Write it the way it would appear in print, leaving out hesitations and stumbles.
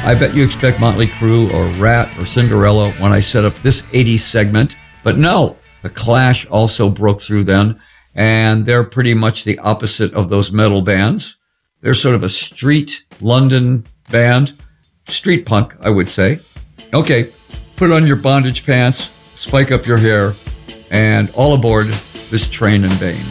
I bet you expect Motley Crue or Rat or Cinderella when I set up this 80s segment. But no, The Clash also broke through then, and they're pretty much the opposite of those metal bands. They're sort of a street London band, street punk, I would say. Okay, put on your bondage pants, spike up your hair, and all aboard this train in vain.